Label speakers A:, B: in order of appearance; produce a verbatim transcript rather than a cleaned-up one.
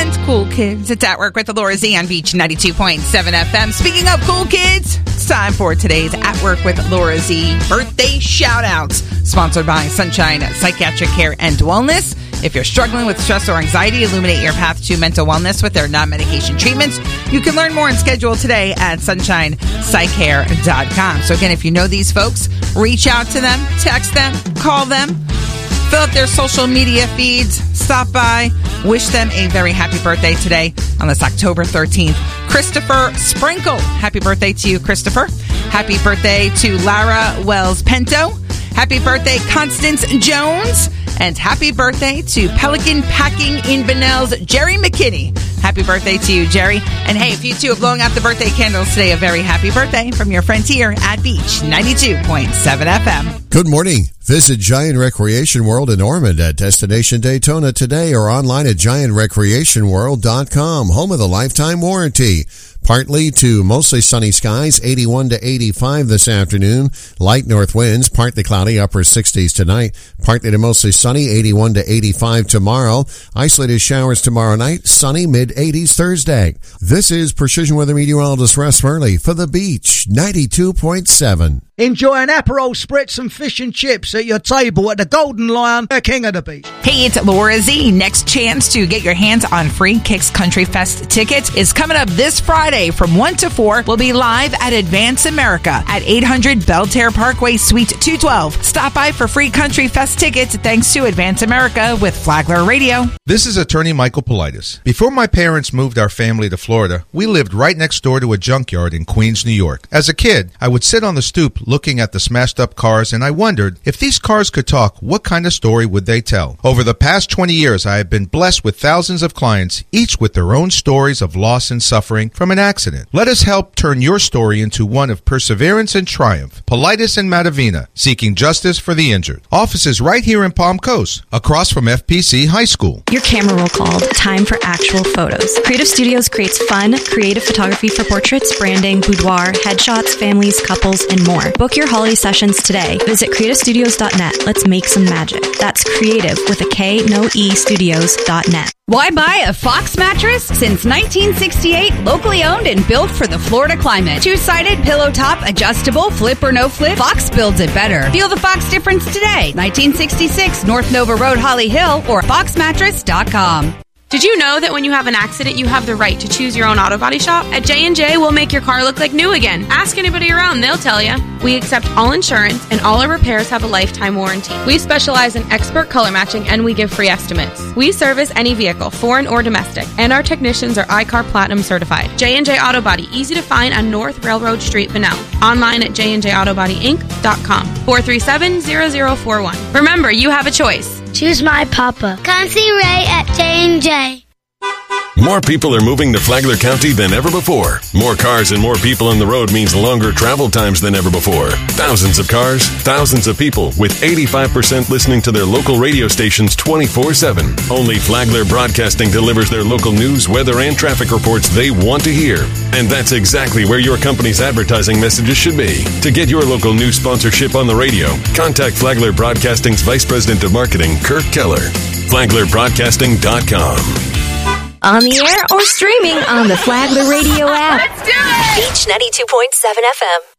A: and cool kids. It's At Work with Laura Z on Beach ninety-two point seven F M. Speaking of cool kids, it's time for today's At Work with Laura Z birthday shout-outs, sponsored by Sunshine Psychiatric Care and Wellness. If you're struggling with stress or anxiety, illuminate your path to mental wellness with their non-medication treatments. You can learn more and schedule today at sunshine psych care dot com. So again, if you know these folks, reach out to them, text them, call them, fill out their social media feeds, stop by, wish them a very happy birthday today on this October thirteenth. Christopher Sprinkle. Happy birthday to you, Christopher. Happy birthday to Lara Wells Pinto. Happy birthday, Constance Jones. And happy birthday to Pelican Packing in Bunnell's Jerry McKinney. Happy birthday to you, Jerry. And hey, if you two are blowing out the birthday candles today, a very happy birthday from your friends here at Beach ninety-two point seven F M.
B: Good morning. Visit Giant Recreation World in Ormond at Destination Daytona today or online at giant recreation world dot com, home of the lifetime warranty. Partly to mostly sunny skies, eighty-one to eighty-five this afternoon. Light north winds, partly cloudy, upper sixties tonight. Partly to mostly sunny, eighty-one to eighty-five tomorrow. Isolated showers tomorrow night, sunny, mid-eighties Thursday. This is Precision Weather Meteorologist Russ Furley for the Beach ninety-two point seven.
C: Enjoy an Aperol Spritz and fish and chips at your table at the Golden Lion, the King of the Beach.
A: Hey, it's Laura Z. Next chance to get your hands on free Kicks Country Fest tickets is coming up this Friday from one to four. We'll be live at Advance America at eight hundred Belterre Parkway, Suite two twelve. Stop by for free Country Fest tickets thanks to Advance America with Flagler Radio.
D: This is attorney Michael Politis. Before my parents moved our family to Florida, we lived right next door to a junkyard in Queens, New York. As a kid, I would sit on the stoop looking at the smashed up cars, and I wondered if these cars could talk, what kind of story would they tell? Over the past twenty years, I have been blessed with thousands of clients, each with their own stories of loss and suffering from an accident. Let us help turn your story into one of perseverance and triumph. Politis and Matavina, seeking justice for the injured. Offices right here in Palm Coast, across from F P C High School.
E: Your camera roll called. Time for actual photos. Creative Studios creates fun, creative photography for portraits, branding, boudoir, headshots, families, couples, and more. Book your holiday sessions today. Visit creative studios dot net. Let's make some magic. That's creative with a K, no E, studios dot net.
F: Why buy a Fox mattress? Since nineteen sixty-eight, locally owned and built for the Florida climate. Two-sided, pillow top, adjustable, flip or no flip, Fox builds it better. Feel the Fox difference today. nineteen sixty-six North Nova Road, Holly Hill, or fox mattress dot com.
G: Did you know that when you have an accident, you have the right to choose your own auto body shop? At J and J, we'll make your car look like new again. Ask anybody around, they'll tell you. We accept all insurance, and all our repairs have a lifetime warranty. We specialize in expert color matching, and we give free estimates. We service any vehicle, foreign or domestic, and our technicians are iCar Platinum certified. J and J Auto Body, easy to find on North Railroad Street, Bunnell. Online at j and j auto body inc dot com. four three seven, zero zero four one. Remember, you have a choice.
H: Choose my papa. Come see Ray at J and J.
I: More people are moving to Flagler County than ever before. More cars and more people on the road means longer travel times than ever before. Thousands of cars, thousands of people, with eighty-five percent listening to their local radio stations twenty-four seven. Only Flagler Broadcasting delivers their local news, weather, and traffic reports they want to hear. And that's exactly where your company's advertising messages should be. To get your local news sponsorship on the radio, contact Flagler Broadcasting's Vice President of Marketing, Kirk Keller. flagler broadcasting dot com.
E: On the air or streaming on the Flagler Radio app.
F: Let's do it!
E: Beach ninety-two point seven F M.